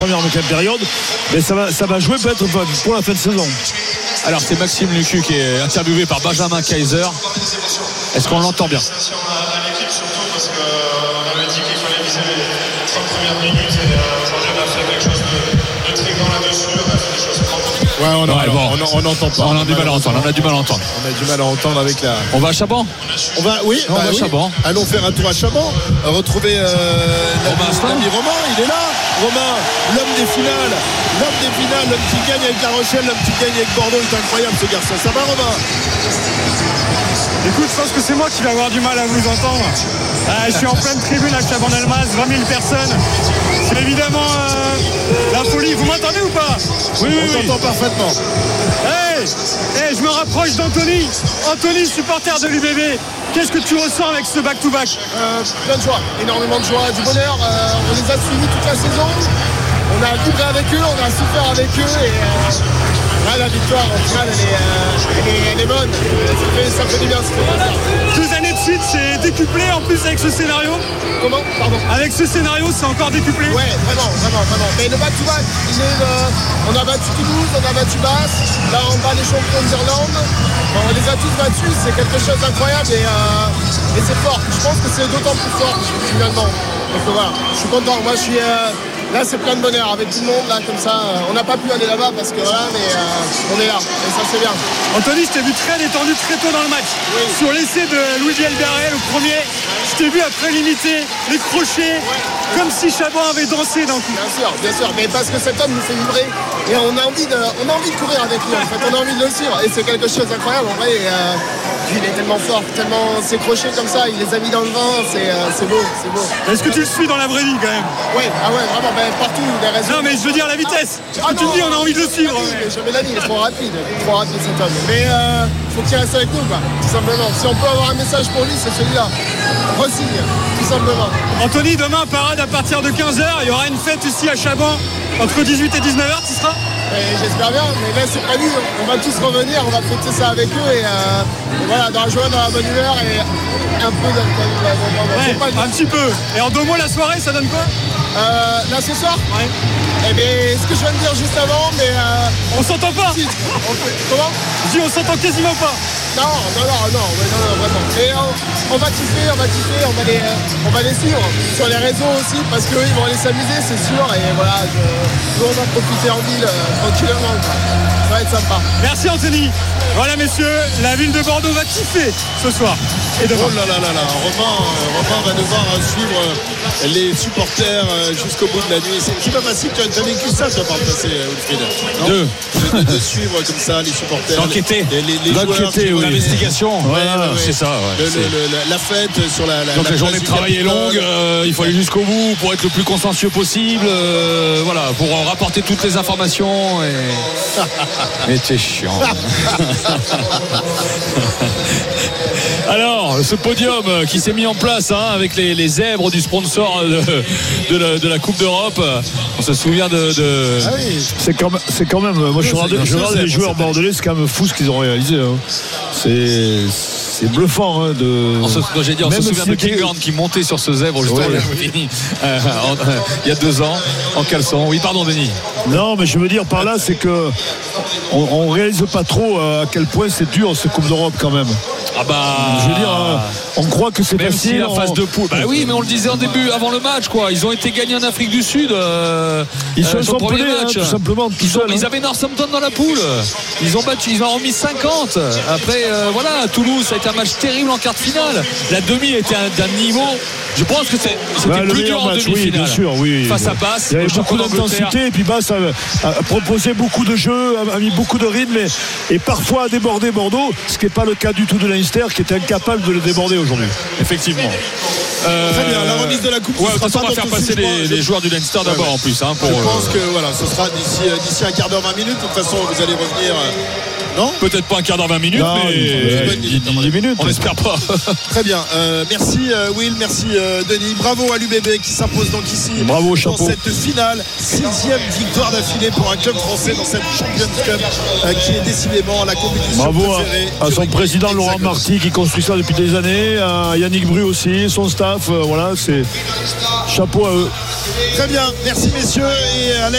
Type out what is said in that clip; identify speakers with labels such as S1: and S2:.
S1: première période, mais ça va jouer peut-être pour la fin de saison.
S2: Alors c'est Maxime Lucu qui est interviewé par Benjamin Kaiser. Est-ce qu'on l'entend bien?
S3: Si on a l'équipe surtout parce qu'on avait dit qu'il fallait viser les 30 premières minutes et aujourd'hui on a fait quelque chose de très grand là-dessus, on a fait des choses propres.
S4: Ouais, on n'entend pas.
S2: On a du mal à entendre. On a du mal à entendre
S4: avec la.
S2: On va à Chaban.
S4: On va à
S2: Chaban.
S4: Allons faire un tour à Chaban. Retrouver l'ami Romain. Il est là. Romain, l'homme des finales, l'homme qui gagne avec La Rochelle, l'homme qui gagne avec Bordeaux. Il est incroyable ce garçon. Ça va, Romain?
S5: Écoute, je pense que c'est moi qui vais avoir du mal à vous entendre. Je suis en pleine tribune à Chaban-Delmas, 20 000 personnes. C'est évidemment la folie. Vous m'entendez ou pas?
S4: Oui, on t'entend parfaitement.
S5: Hey, je me rapproche d'Anthony. Anthony, supporter de l'UBB. Qu'est-ce que tu ressens avec ce back-to-back?
S4: Plein de joie, énormément de joie, du bonheur. On les a suivis toute la saison. On a vibré avec eux, on a souffert avec eux et là la victoire en finale elle est bonne. Ça fait du bien.
S5: 2 années de suite, c'est décuplé en plus avec ce scénario.
S4: Comment? Pardon.
S5: Avec ce scénario, c'est encore décuplé.
S4: Ouais, vraiment. Mais le back-to-back, on a battu Toulouse, on a battu Basse, là on bat les champions d'Irlande. On les a tous battus, c'est quelque chose d'incroyable et c'est fort. Je pense que c'est d'autant plus fort finalement. Donc voilà, je suis content. Moi je suis là, c'est plein de bonheur avec tout le monde là comme ça. On n'a pas pu aller là-bas parce que voilà, mais on est là et ça c'est bien.
S5: Anthony, je t'ai vu très détendu très tôt dans le match.
S4: Oui.
S5: Sur l'essai de Luigi Alberret, le premier, je t'ai vu après limiter les crochets, comme si Chaban avait dansé d'un coup.
S4: Bien sûr, mais parce que cet homme nous fait vibrer et on a envie de courir avec lui en fait, on a envie de le suivre et c'est quelque chose d'incroyable en vrai. Il est tellement fort, tellement ses crochets comme ça, il les a mis dans le vent, c'est beau.
S5: Est-ce que tu le suis dans la vraie vie quand même?
S4: Ouais, vraiment, partout, des réseaux.
S5: Non mais je veux dire la vitesse. Tu me dis on a envie de le suivre.
S4: Jamais la vie, il est trop rapide cet homme. Mais faut qu'il reste avec nous quoi, tout simplement. Si on peut avoir un message pour lui, c'est celui-là. Re-signe, tout simplement.
S5: Anthony, demain parade à partir de 15h, il y aura une fête ici à Chaban entre 18 et 19h, tu seras?
S4: J'espère bien, mais là c'est pas dit, on va tous revenir, on va fêter ça avec eux et voilà, dans la joie, dans la bonne humeur et un peu d'alcool.
S5: Un petit peu. Et en 2 mots la soirée, ça donne quoi?
S4: Là ce soir?
S5: Ouais.
S4: Eh bien, ce que je viens de dire juste avant, mais
S5: on s'entend pas.
S4: Comment?
S5: Je dis on s'entend quasiment pas.
S4: Non, vraiment. Et on va kiffer, on va les suivre sur les réseaux aussi parce qu'eux ils vont aller s'amuser, c'est sûr. Et voilà, nous on va profiter en ville tranquillement. Ça va être sympa.
S5: Merci Anthony. Voilà messieurs, la ville de Bordeaux va kiffer ce soir. Et demain.
S4: Oh là. Romain va devoir suivre les supporters jusqu'au bout de la nuit. C'est pas facile, tu as vécu ça toi par le passé, Wilfried. De suivre comme ça les supporters.
S2: D'enquêter.
S4: Les joueurs.
S2: L'investigation. C'est ça.
S4: La fête sur la.
S2: Donc la journée de travail est longue, il faut aller jusqu'au bout pour être le plus consciencieux possible. Voilà, pour rapporter toutes les informations. Mais t'es chiant. Alors, ce podium qui s'est mis en place avec les zèbres du sponsor de la Coupe d'Europe. On se souvient de...
S1: Ah oui. C'est quand même moi je regarde les joueurs bordelais, c'est quand même fou ce qu'ils ont réalisé. C'est bluffant
S2: on se souvient de Kinghorn qui montait sur ce zèbre justement il y a 2 ans en caleçon. Oui, pardon Denis.
S1: Non, mais je veux dire par là, c'est que on réalise pas trop à quel point c'est dur cette Coupe d'Europe quand même. Je veux dire, on croit que c'est
S2: même
S1: facile.
S2: Si la phase de poule. Bah oui, mais on le disait en début, avant le match, quoi. Ils ont été gagnés en Afrique du Sud.
S1: Ils se sont pelés, tout simplement.
S2: Ils avaient Northampton dans la poule. Ils ont remis 50. Après, voilà, Toulouse, ça a été un match terrible en quart de finale. La demi était d'un niveau. Je pense que c'était plus dur en demi-finale.
S1: Oui, bien sûr, oui.
S2: Face à Basse,
S1: il y avait beaucoup d'intensité et puis Basse a proposé beaucoup de jeux, a mis beaucoup de rythme et parfois a débordé Bordeaux, ce qui n'est pas le cas du tout de Leinster qui était incapable de le déborder aujourd'hui.
S2: Effectivement.
S4: Très bien, la remise de la coupe.
S2: On va faire passer les joueurs du Leinster d'abord en plus.
S4: Je pense que voilà, ce sera d'ici un quart d'heure, 20 minutes. De toute façon, vous allez revenir
S6: Non,
S2: peut-être pas un quart d'heure, 20 minutes,
S1: Non,
S2: mais
S1: 10 minutes.
S2: on n'espère pas.
S6: très bien. Merci Will, merci Denis. Bravo à l'UBB qui s'impose donc ici
S1: Bravo,
S6: dans
S1: chapeau.
S6: cette finale. 6e victoire d'affilée pour un club français dans cette Champions Cup qui est décidément la compétition
S1: Bravo
S6: préférée
S1: à
S6: du
S1: son
S6: rugby
S1: président Laurent
S6: hexagonal.
S1: Marty qui construit ça depuis des années, à Yannick Bru aussi, son staff, voilà, c'est chapeau à eux.
S6: Très bien, merci messieurs et Alex.